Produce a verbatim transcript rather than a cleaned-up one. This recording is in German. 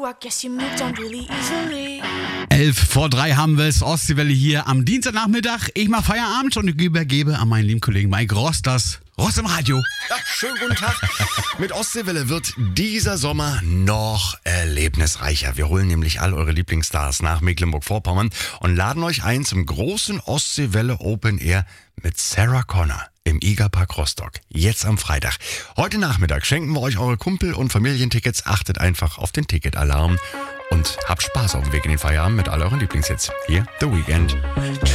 I guess you moved on really easily. Elf vor drei haben wir es, Ostseewelle hier am Dienstagnachmittag. Ich mache Feierabend und ich übergebe an meinen lieben Kollegen Mike Ross das Ross im Radio. Ja, schönen guten Tag. Mit Ostseewelle wird dieser Sommer noch erlebnisreicher. Wir holen nämlich all eure Lieblingsstars nach Mecklenburg-Vorpommern und laden euch ein zum großen Ostseewelle Open Air mit Sarah Connor im Igerpark Rostock. Jetzt am Freitag. Heute Nachmittag schenken wir euch eure Kumpel- und Familientickets. Achtet einfach auf den Ticketalarm und habt Spaß auf dem Weg in den Feierabend mit all euren Lieblingshits. Hier The Weeknd.